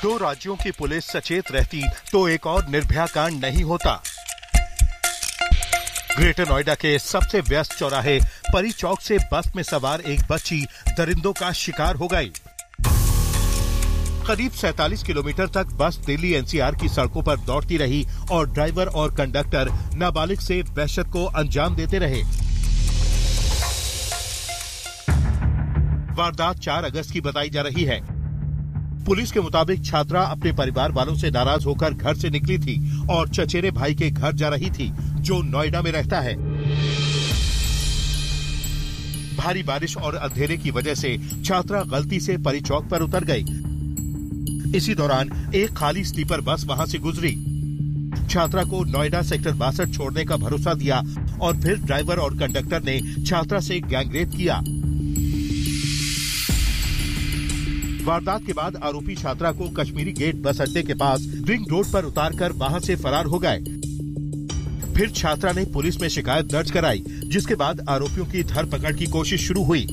दो राज्यों की पुलिस सचेत रहती तो एक और निर्भया कांड नहीं होता। ग्रेटर नोएडा के सबसे व्यस्त चौराहे परी चौक से बस में सवार एक बच्ची दरिंदों का शिकार हो गई। करीब 47 किलोमीटर तक बस दिल्ली एनसीआर की सड़कों पर दौड़ती रही और ड्राइवर और कंडक्टर नाबालिग से वहशत को अंजाम देते रहे। वारदात 4 अगस्त की बताई जा रही है। पुलिस के मुताबिक छात्रा अपने परिवार वालों से नाराज होकर घर से निकली थी और चचेरे भाई के घर जा रही थी, जो नोएडा में रहता है। भारी बारिश और अंधेरे की वजह से छात्रा गलती से परी चौक पर उतर गई। इसी दौरान एक खाली स्लीपर बस वहां से गुजरी। छात्रा को नोएडा सेक्टर 62 छोड़ने का भरोसा दिया और फिर ड्राइवर और कंडक्टर ने छात्रा से गैंगरेप किया। वारदात के बाद आरोपी छात्रा को कश्मीरी गेट बस अड्डे के पास रिंग रोड पर उतारकर वहां से फरार हो गए। फिर छात्रा ने पुलिस में शिकायत दर्ज कराई, जिसके बाद आरोपियों की धरपकड़ की कोशिश शुरू हुई।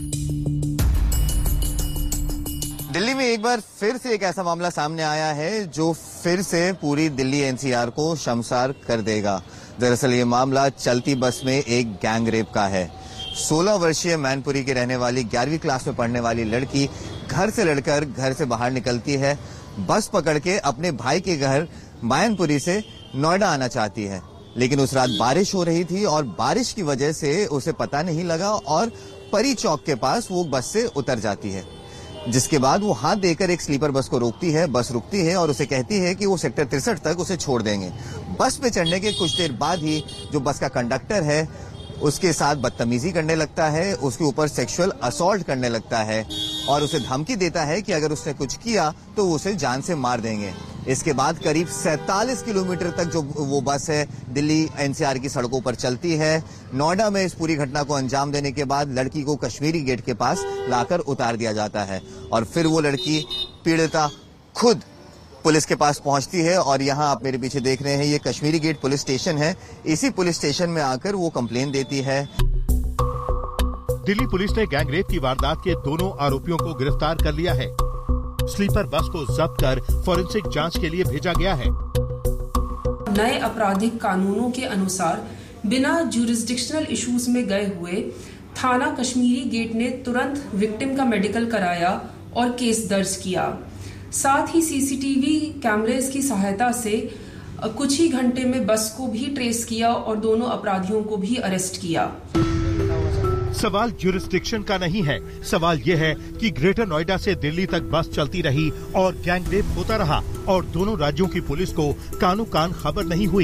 दिल्ली में एक बार फिर से एक ऐसा मामला सामने आया है जो फिर से पूरी दिल्ली एनसीआर को शर्मसार कर देगा। दरअसल ये मामला चलती बस में एक गैंग रेप का है। 16 वर्षीय मैनपुरी की रहने वाली 11वीं क्लास में पढ़ने वाली लड़की घर से लड़कर घर से बाहर निकलती है। बस पकड़ के अपने भाई के घर मैनपुरी से नोएडा आना चाहती है, लेकिन उस रात बारिश हो रही थी और बारिश की वजह से उसे पता नहीं लगा और परी चौक के पास वो बस से उतर जाती है, जिसके बाद वो हाथ देकर एक स्लीपर बस को रोकती है। बस रुकती है और उसे कहती है कि वो सेक्टर 63 तक उसे छोड़ देंगे। बस पे चढ़ने के कुछ देर बाद ही जो बस का कंडक्टर है उसके साथ बदतमीजी करने लगता है, उसके ऊपर सेक्सुअल असॉल्ट करने लगता है और उसे धमकी देता है कि अगर उसने कुछ किया तो उसे जान से मार देंगे। इसके बाद करीब 47 किलोमीटर तक जो वो बस है दिल्ली एनसीआर की सड़कों पर चलती है। नोएडा में इस पूरी घटना को अंजाम देने के बाद लड़की को कश्मीरी गेट के पास लाकर उतार दिया जाता है और फिर वो लड़की पीड़िता खुद पुलिस के पास पहुंचती है और यहाँ आप मेरे पीछे देख रहे हैं ये कश्मीरी गेट पुलिस स्टेशन है। इसी पुलिस स्टेशन में आकर वो कंप्लेन देती है। दिल्ली पुलिस ने गैंगरेप की वारदात के दोनों आरोपियों को गिरफ्तार कर लिया है। स्लीपर बस को जब्त कर फोरेंसिक जांच के लिए भेजा गया है। नए आपराधिक कानूनों के अनुसार बिना ज्यूरिसडिक्शनल इश्यूज में गए हुए थाना कश्मीरी गेट ने तुरंत विक्टिम का मेडिकल कराया और केस दर्ज किया। साथ ही सीसीटीवी कैमरेज की सहायता से कुछ ही घंटे में बस को भी ट्रेस किया और दोनों अपराधियों को भी अरेस्ट किया। सवाल ज्यूरिसडिक्शन का नहीं है, सवाल ये है कि ग्रेटर नोएडा से दिल्ली तक बस चलती रही और गैंगरेप होता रहा और दोनों राज्यों की पुलिस को कानो कान खबर नहीं हुई।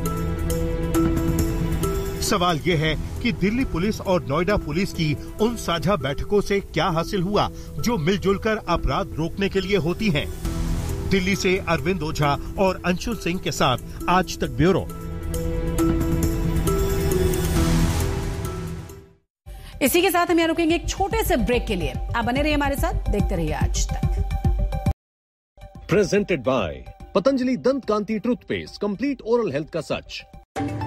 सवाल ये है कि दिल्ली पुलिस और नोएडा पुलिस की उन साझा बैठकों से क्या हासिल हुआ जो मिलजुल कर अपराध रोकने के लिए होती हैं। दिल्ली से अरविंद ओझा और अंशुल सिंह के साथ आज तक ब्यूरो। इसी के साथ हम यहाँ रुकेंगे एक छोटे से ब्रेक के लिए। आप बने रहिए हमारे साथ, देखते रहिए आज तक। प्रेजेंटेड बाय पतंजलि दंत कांति टूथपेस्ट, कंप्लीट ओरल हेल्थ का सच।